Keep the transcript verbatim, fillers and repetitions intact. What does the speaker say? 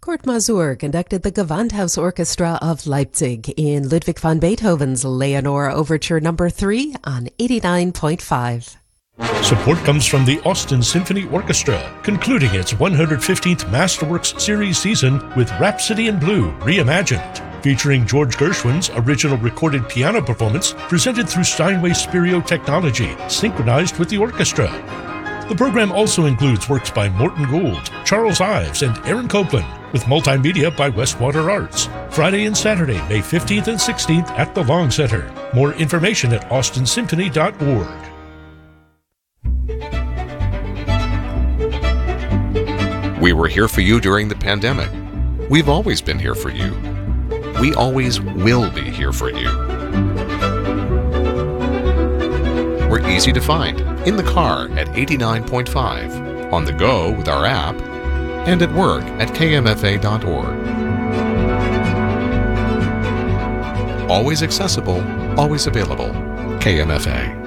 Kurt Masur conducted the Gewandhaus Orchestra of Leipzig in Ludwig van Beethoven's Leonore Overture Number three on eighty-nine point five. Support comes from the Austin Symphony Orchestra, concluding its one hundred fifteenth Masterworks Series season with Rhapsody in Blue Reimagined, featuring George Gershwin's original recorded piano performance presented through Steinway Stereo technology, synchronized with the orchestra. The program also includes works by Morton Gould, Charles Ives, and Aaron Copland, with multimedia by Westwater Arts. Friday and Saturday, May fifteenth and sixteenth at the Long Center. More information at austin symphony dot org. We were here for you during the pandemic. We've always been here for you. We always will be here for you. We're easy to find in the car at eighty-nine point five, on the go with our app, and at work at k m f a dot org. Always accessible, always available. K M F A.